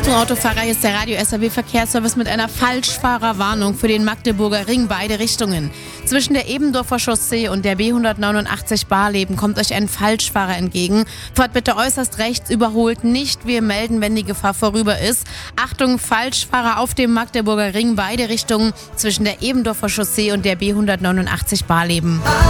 Achtung Autofahrer, hier ist der Radio-SAW-Verkehrsservice mit einer Falschfahrerwarnung für den Magdeburger Ring, beide Richtungen. Zwischen der Ebendorfer Chaussee und der B189 Barleben kommt euch ein Falschfahrer entgegen. Fahrt bitte äußerst rechts, überholt nicht. Wir melden, wenn die Gefahr vorüber ist. Achtung, Falschfahrer auf dem Magdeburger Ring, beide Richtungen zwischen der Ebendorfer Chaussee und der B189 Barleben.